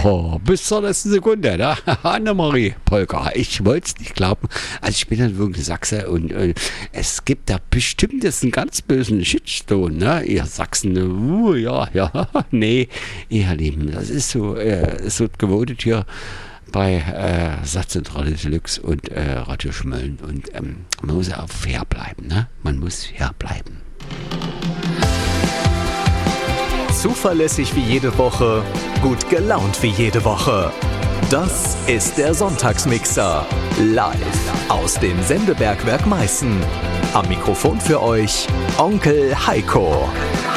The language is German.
Oh, bis zur letzten Sekunde, ne? Annemarie Polka, ich wollte es nicht glauben. Also ich bin dann wirklich Sachse und es gibt da bestimmt jetzt einen ganz bösen Shitstorm, ne? Ihr Sachsen, ja, nee, ihr Lieben, das ist so, es wird gewotet hier bei Satzzentrale Deluxe und Radio Schmölln und man muss auch fair bleiben, ne? Man muss fair bleiben. Zuverlässig wie jede Woche, gut gelaunt wie jede Woche. Das ist der Sonntagsmixer. Live aus dem Sendebergwerk Meißen. Am Mikrofon für euch Onkel Heiko.